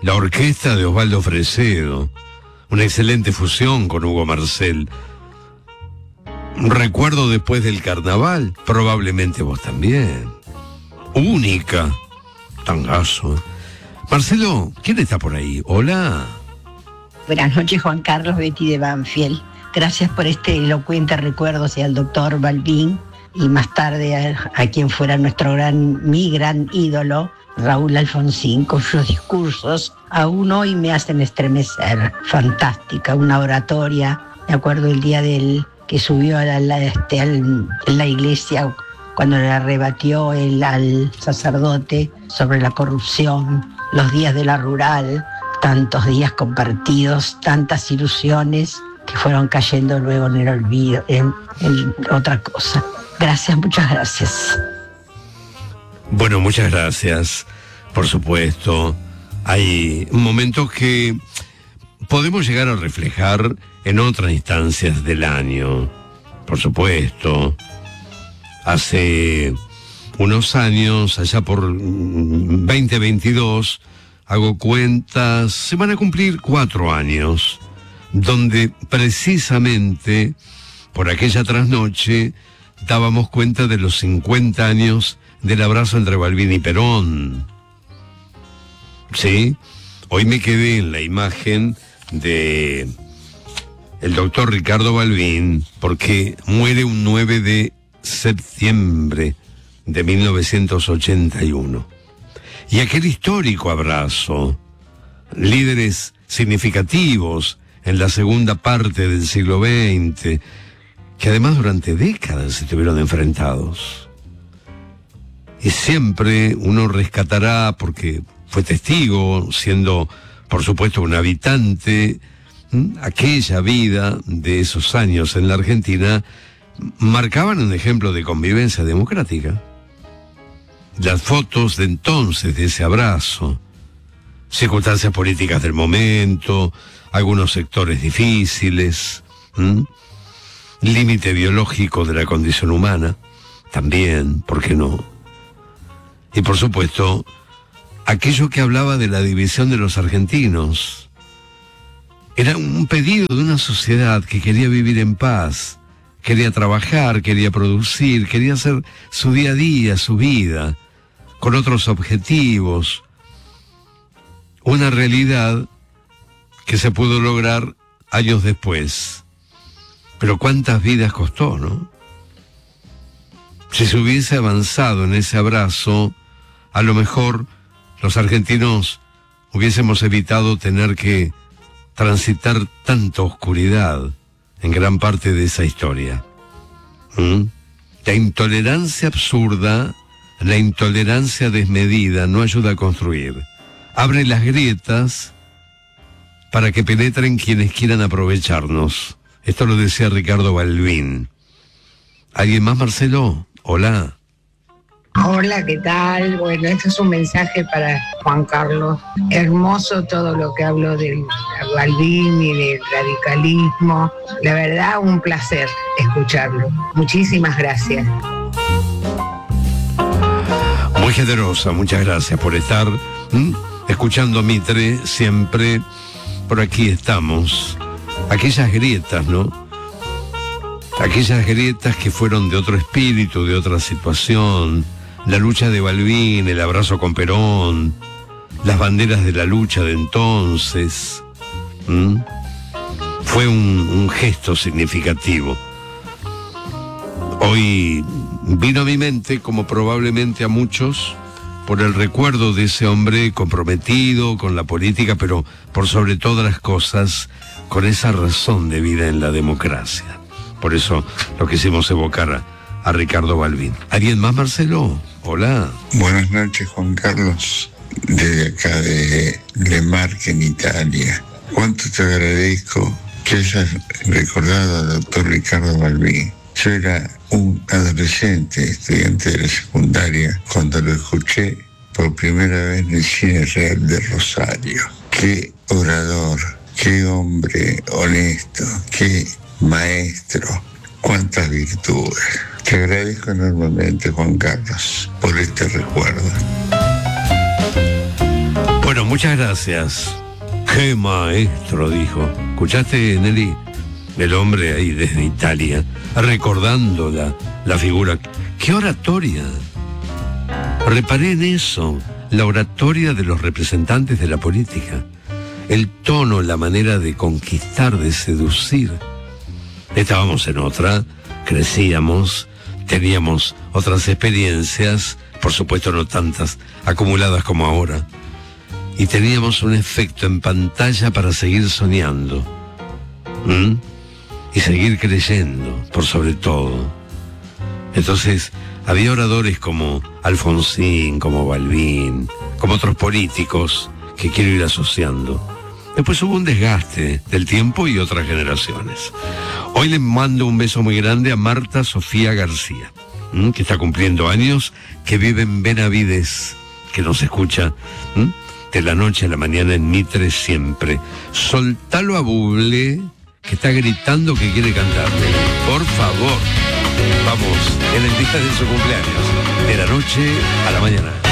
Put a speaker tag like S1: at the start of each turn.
S1: la orquesta de Osvaldo Fresedo, una excelente fusión con Hugo Marcel. Recuerdo después del carnaval, probablemente vos también. Única, tangazo. Marcelo, ¿quién está por ahí? Hola.
S2: Buenas noches, Juan Carlos, Betty de Banfield. Gracias por este elocuente recuerdo hacia el doctor Balbín y más tarde a quien fuera mi gran ídolo, Raúl Alfonsín, cuyos discursos aún hoy me hacen estremecer. Fantástica, una oratoria. Me acuerdo el día que subió a la iglesia cuando le rebatió al sacerdote sobre la corrupción, los días de la rural, tantos días compartidos, tantas ilusiones que fueron cayendo luego en el olvido, en otra cosa. Gracias, muchas gracias.
S1: Bueno, muchas gracias, por supuesto. Hay momentos que podemos llegar a reflejar en otras instancias del año, por supuesto. Hace unos años, allá por 2022, hago cuentas, se van a cumplir 4 años, donde precisamente por aquella trasnoche dábamos cuenta de los 50 años del abrazo entre Balbín y Perón. ¿Sí? Hoy me quedé en la imagen de el doctor Ricardo Balbín, porque muere un 9 de septiembre de 1981. Y aquel histórico abrazo, líderes significativos en la segunda parte del siglo XX, que además durante décadas estuvieron enfrentados. Y siempre uno rescatará, porque fue testigo, siendo por supuesto un habitante, aquella vida de esos años en la Argentina, marcaban un ejemplo de convivencia democrática. Las fotos de entonces de ese abrazo, circunstancias políticas del momento, algunos sectores difíciles, límite biológico de la condición humana, también, ¿por qué no? Y por supuesto, aquello que hablaba de la división de los argentinos. Era un pedido de una sociedad que quería vivir en paz, quería trabajar, quería producir, quería hacer su día a día, su vida, con otros objetivos. Una realidad que se pudo lograr años después. Pero cuántas vidas costó, ¿no? Si se hubiese avanzado en ese abrazo, a lo mejor los argentinos hubiésemos evitado tener que transitar tanta oscuridad en gran parte de esa historia. La intolerancia absurda, la intolerancia desmedida no ayuda a construir. Abre las grietas para que penetren quienes quieran aprovecharnos. Esto lo decía Ricardo Balbín. ¿Alguien más, Marcelo? Hola.
S3: Hola, ¿qué tal? Bueno, este es un mensaje para Juan Carlos. Hermoso todo lo que habló del Balbín y del radicalismo. La verdad, un placer escucharlo. Muchísimas gracias.
S1: Muy generosa, muchas gracias por estar escuchando Mitre siempre. Por aquí estamos. Aquellas grietas, ¿no? Aquellas grietas que fueron de otro espíritu, de otra situación. La lucha de Balbín, el abrazo con Perón, las banderas de la lucha de entonces. Fue un gesto significativo. Hoy vino a mi mente, como probablemente a muchos, por el recuerdo de ese hombre comprometido con la política, pero por sobre todas las cosas, con esa razón de vida en la democracia. Por eso lo quisimos evocar a Ricardo Balbín. ¿Alguien más, Marcelo? Hola.
S4: Buenas noches, Juan Carlos, desde acá de Le Marche, en Italia. Cuánto te agradezco que hayas recordado al doctor Ricardo Balbín. Yo era un adolescente, estudiante de la secundaria, cuando lo escuché por primera vez en el Cine Real de Rosario. Qué orador, qué hombre honesto, qué maestro, cuántas virtudes. Te agradezco enormemente, Juan Carlos, por este recuerdo.
S1: Bueno, muchas Muchas gracias. ¡Qué maestro!, dijo. ¿Escuchaste, Nelly? El hombre ahí desde Italia, recordando la figura. ¡Qué oratoria! Reparé en eso, la oratoria de los representantes de la política. El tono, la manera de conquistar, de seducir. Estábamos en otra, crecíamos, teníamos otras experiencias, por supuesto no tantas acumuladas como ahora. Y teníamos un efecto en pantalla para seguir soñando. Y seguir creyendo, por sobre todo. Entonces, había oradores como Alfonsín, como Balbín, como otros políticos que quiero ir asociando. Después hubo un desgaste del tiempo y otras generaciones. Hoy le mando un beso muy grande a Marta Sofía García, que está cumpliendo años, que vive en Benavides, que nos escucha de la noche a la mañana en Mitre siempre. Soltalo a Bublé, que está gritando que quiere cantarle. Por favor, vamos, en el día de su cumpleaños, de la noche a la mañana.